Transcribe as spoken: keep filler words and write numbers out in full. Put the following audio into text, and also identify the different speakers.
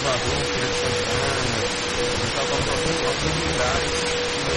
Speaker 1: Salvador, Feira de Santana, a gente estava falando alguns, alguns lugares